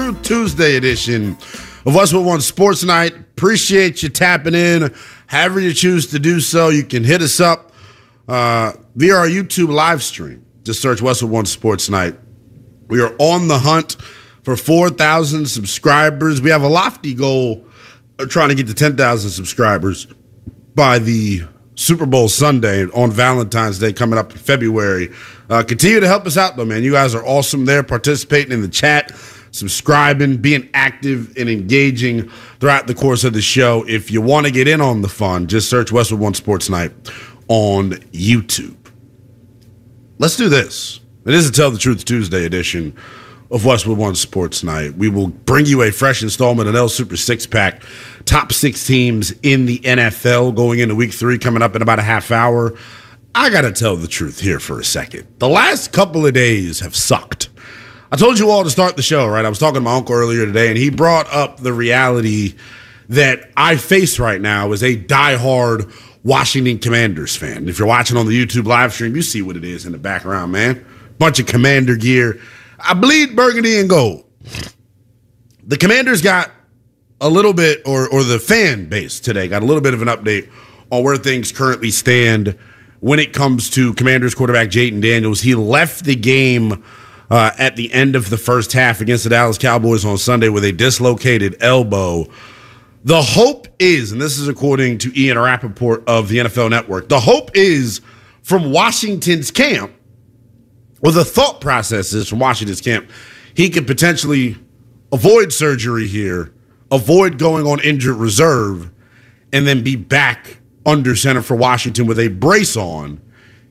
Truth Tuesday edition of Westwood One Sports Night. Appreciate you tapping in. However you choose to do so, you can hit us up via our YouTube live stream. Just search Westwood One Sports Night. We are on the hunt for 4,000 subscribers. We have a lofty goal of trying to get to 10,000 subscribers by the Super Bowl Sunday on Valentine's Day coming up in February. Continue to help us out, though, man. You guys are awesome there, participating in the chat, subscribing, being active and engaging throughout the course of the show. If you want to get in on the fun, just search Westwood One Sports Night on YouTube. Let's do this. It is a Tell the Truth Tuesday edition of Westwood One Sports Night. We will bring you a fresh installment of L Super Six Pack, top 6 teams in the NFL going into week 3, coming up in about a half hour. I got to tell the truth here for a second. The last couple of days have sucked. I told you all to start the show, right? I was talking to my uncle earlier today, and he brought up the reality that I face right now as a diehard Washington Commanders fan. If you're watching on the YouTube live stream, you see what it is in the background, man. Bunch of Commander gear. I bleed burgundy and gold. The Commanders got a little bit, or the fan base today got a little bit of an update on where things currently stand when it comes to Commanders quarterback Jayden Daniels. He left the game at the end of the first half against the Dallas Cowboys on Sunday with a dislocated elbow. The hope is, and this is according to Ian Rappaport of the NFL Network, the hope is from Washington's camp, or the thought process is from Washington's camp, he could potentially avoid surgery here, avoid going on injured reserve, and then be back under center for Washington with a brace on